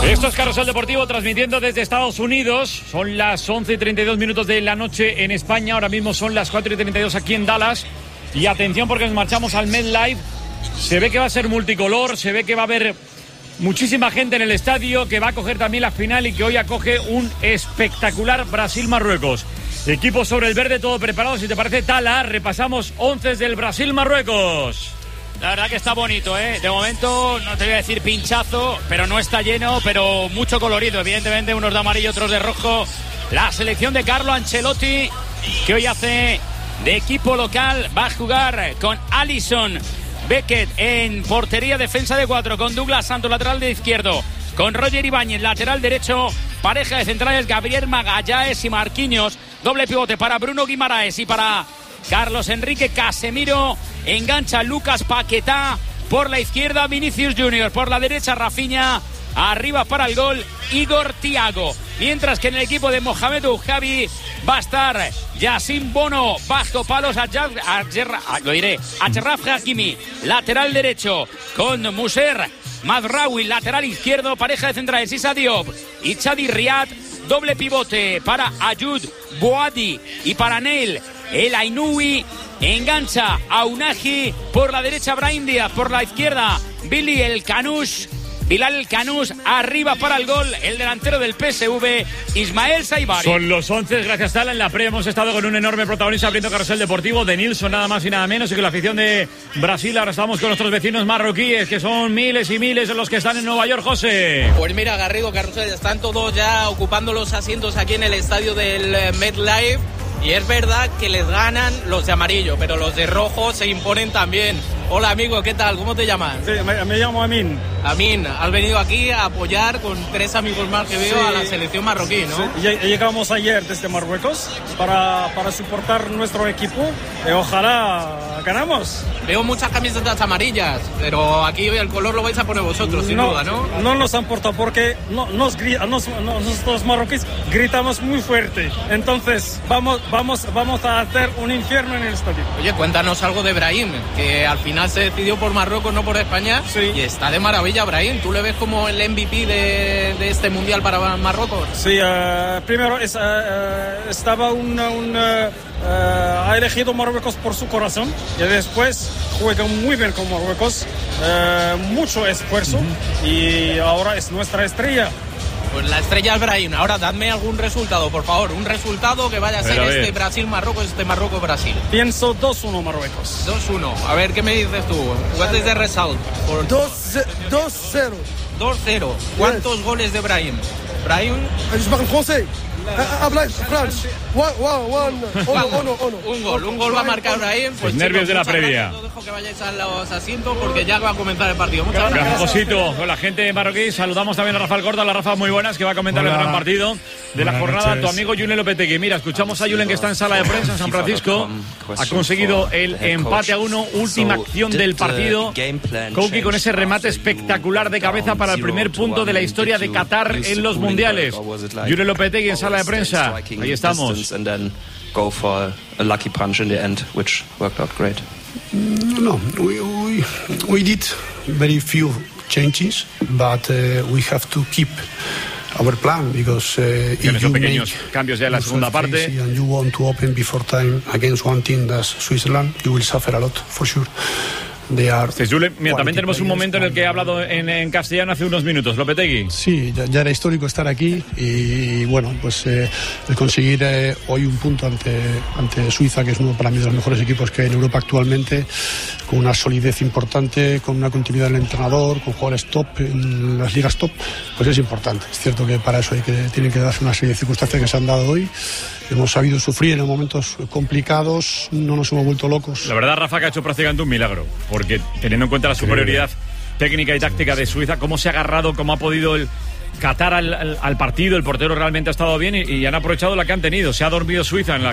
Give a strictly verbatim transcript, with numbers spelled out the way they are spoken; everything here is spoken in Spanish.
Esto es Carrusel Deportivo transmitiendo desde Estados Unidos. Son las once y treinta y dos minutos de la noche en España. Ahora mismo son las cuatro y treinta y dos aquí en Dallas. Y atención porque nos marchamos al MetLife. Se ve que va a ser multicolor, se ve que va a haber muchísima gente en el estadio, que va a coger también la final y que hoy acoge un espectacular Brasil-Marruecos. Equipo sobre el verde, todo preparado. Si te parece, Tala, repasamos once del Brasil-Marruecos. La verdad que está bonito, ¿eh? De momento, no te voy a decir pinchazo, pero no está lleno, pero mucho colorido. Evidentemente, unos de amarillo, otros de rojo. La selección de Carlo Ancelotti, que hoy hace de equipo local, va a jugar con Alisson Beckett en portería, defensa de cuatro, con Douglas Santos, lateral de izquierdo, con Roger Ibáñez, lateral derecho, pareja de centrales, Gabriel Magalhães y Marquinhos, doble pivote para Bruno Guimaraes y para Carlos Enrique Casemiro. Engancha Lucas Paquetá por la izquierda, Vinicius Junior por la derecha, Rafinha arriba para el gol, Igor Thiago. Mientras que en el equipo de Mohamed Ouhabi va a estar Yacine Bono bajo palos, a, Jar, a, Jar, a lo diré, a Achraf Hakimi, lateral derecho, con Muser Mazraoui, lateral izquierdo, pareja de centrales Issa Diop y Chadi Riad, doble pivote para Ayud Boadi y para Neil El Ainoui. Engancha a Unahi por la derecha, Brahim Díaz por la izquierda, Billy El Canush, Bilal El Canush arriba para el gol, el delantero del P S V, Ismael Saibari. Son los once, gracias Tala. En la pre hemos estado con un enorme protagonista abriendo Carrusel Deportivo, de Nilsson, nada más y nada menos, y con la afición de Brasil. Ahora estamos con nuestros vecinos marroquíes, que son miles y miles de los que están en Nueva York, José. Pues mira, Garrido, Carrusel, están todos ya ocupando los asientos aquí en el estadio del MetLife. Y es verdad que les ganan los de amarillo, pero los de rojo se imponen también. Hola amigo, ¿qué tal? ¿Cómo te llamas? Sí, me, me llamo Amin. Amin, has venido aquí a apoyar con tres amigos más que veo sí, a la selección marroquí, ¿no? Sí, llegamos ayer desde Marruecos para, para soportar nuestro equipo y ojalá ganamos. Veo muchas camisetas amarillas, pero aquí el color lo vais a poner vosotros, sin no, duda, ¿no? No nos importa porque no, nos, nos, nosotros marroquíes gritamos muy fuerte. Entonces vamos, vamos, vamos a hacer un infierno en el estadio. Oye, cuéntanos algo de Brahim, que al final se decidió por Marruecos, no por España, sí. Y está de maravilla Brahim. ¿Tú le ves como el M V P de, de este mundial para Marruecos? Sí, uh, primero es, uh, estaba un, un uh, uh, ha elegido Marruecos por su corazón y después juega muy bien con Marruecos, uh, mucho esfuerzo, uh-huh. Y ahora es nuestra estrella. Pues la estrella es Brahim. Ahora dadme algún resultado, por favor. Un resultado que vaya a ser a este Brasil-Marruecos, este Marruecos-Brasil. Pienso dos uno Marruecos. dos uno. A ver, ¿qué me dices tú? What is the result? dos cero. dos cero. ¿Cuántos yes. goles de Brahim? Brahim. Je parle français. Habla France. One, one, uno, uno, uno. Un gol, un gol va a marcar Brahim. Pues nervios de la previa. No dejo que vayáis a los asientos porque ya va a comenzar el partido. Muchas gracias. Gracias, Josito. Con la gente marroquí saludamos también a Rafael Gorda. La Rafa, muy buenas, que va a comentar Hola. el gran partido de Buenas la jornada. Noches. Tu amigo Julen Lopetegui. Mira, escuchamos a Julen, que está en sala de prensa en San Francisco. Ha conseguido el empate a uno, última acción del partido. Kouki con ese remate espectacular de cabeza para el primer punto de la historia de Qatar en los mundiales. Julen Lopetegui en sala de prensa. Ahí estamos. Go for a lucky punch in the end, which worked out great. No, we we, we did very few changes, but uh, we have to keep our plan because uh, if you pequeños cambios ya en la segunda parte and you want to open before time against one team that's Switzerland, you will suffer a lot for sure. Sí, Julen, mira, también tenemos un momento en el que he hablado en, en castellano hace unos minutos. Lopetegui. Sí, ya, ya era histórico estar aquí y bueno, pues eh, el conseguir eh, hoy un punto ante, ante Suiza, que es uno para mí de los mejores equipos que hay en Europa actualmente, con una solidez importante, con una continuidad en el entrenador, con jugadores top en las ligas top, pues es importante. Es cierto que para eso hay que, tienen que darse una serie de circunstancias que se han dado hoy. Hemos sabido sufrir en momentos complicados, no nos hemos vuelto locos. La verdad, Rafa, que ha hecho prácticamente un milagro, porque teniendo en cuenta la superioridad técnica y táctica de Suiza, cómo se ha agarrado, cómo ha podido el Qatar al, al, al partido, el portero realmente ha estado bien y, y han aprovechado la que han tenido. Se ha dormido Suiza en la,